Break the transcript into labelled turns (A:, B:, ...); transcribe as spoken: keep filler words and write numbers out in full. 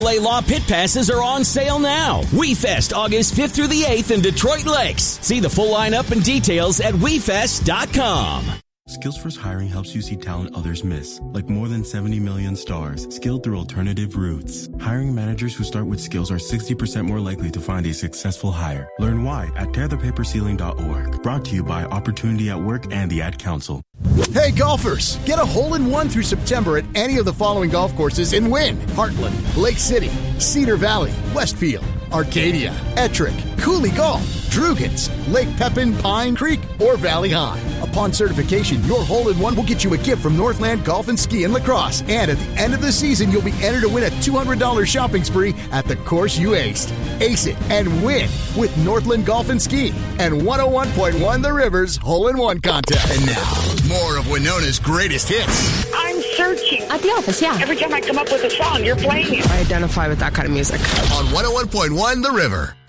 A: L A Law Pit Passes are on sale now. WeFest, August fifth through the eighth in Detroit Lakes. See the full lineup and details at we fest dot com.
B: SkillsFirst Hiring helps you see talent others miss, like more than seventy million stars, skilled through alternative routes. Hiring managers who start with skills are sixty percent more likely to find a successful hire. Learn why at tear the paper ceiling dot org. Brought to you by Opportunity at Work and the Ad Council.
C: Hey golfers, get a hole-in-one through September at any of the following golf courses and win. Heartland, Lake City, Cedar Valley, Westfield, Arcadia, Ettrick, Cooley Golf, Drugans, Lake Pepin, Pine Creek, or Valley High. Upon certification, your hole-in-one will get you a gift from Northland Golf and Ski and Lacrosse. And at the end of the season, you'll be entered to win a two hundred dollars shopping spree at the course you aced. Ace it and win with Northland Golf and Ski and one oh one point one The River's Hole-in-One Contest. And now, more of Winona's greatest hits.
D: I'm searching.
E: At the office, yeah.
D: Every time I come up with a song, you're playing it.
E: I identify with that kind of music.
C: On one oh one point one The River.